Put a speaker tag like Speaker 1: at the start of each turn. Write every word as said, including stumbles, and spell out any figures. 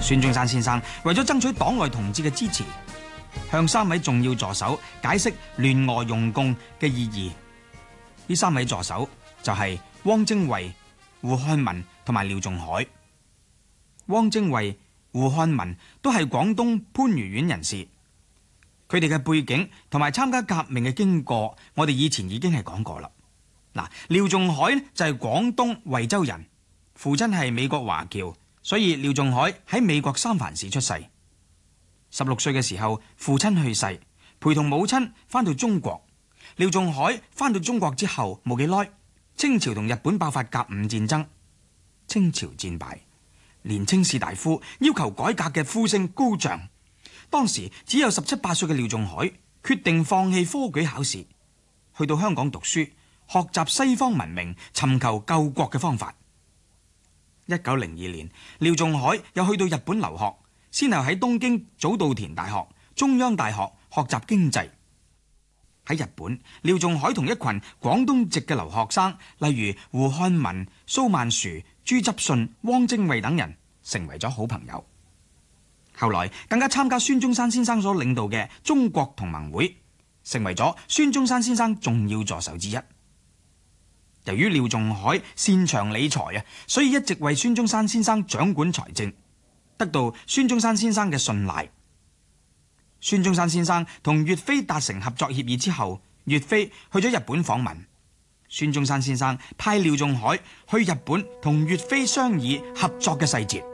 Speaker 1: 孫中山先生為咗爭取黨內同志嘅支持，向三位重要助手解釋聯俄容共嘅意義。呢三位助手就係汪精衛、胡漢民同埋廖仲愷。汪精衛、胡漢民都係廣東番禺縣人士，佢哋嘅背景同埋參加革命嘅經過，我哋以前已經係講過啦。嗱，廖仲愷就係廣東惠州人，父親係美國華僑，所以廖仲愷喺美國三藩市出世。十六歲嘅時候，父親去世，陪同母親翻到中國。廖仲愷翻到中國之後冇幾耐，清朝同日本爆發甲午戰爭，清朝戰敗，年青士大夫要求改革嘅呼聲高漲。當時只有十七八歲嘅廖仲愷決定放棄科舉考試，去到香港讀書，學習西方文明，尋求救國嘅方法。一九零二年，廖仲愷又去到日本留學，先後喺東京早稻田大學、中央大學學習經濟。喺日本，廖仲愷同一群廣東籍嘅留學生，例如胡漢民、蘇曼殊、朱執信、汪精衛等人，成為咗好朋友。後來更加參加孫中山先生所領導嘅中國同盟會，成為咗孫中山先生重要助手之一。由於廖仲愷擅長理財啊，所以一直為孫中山先生掌管財政，得到孫中山先生嘅信賴。孫中山先生同岳飛達成合作協議之後，岳飛去咗日本訪問，孫中山先生派廖仲愷去日本同岳飛商議合作嘅細節。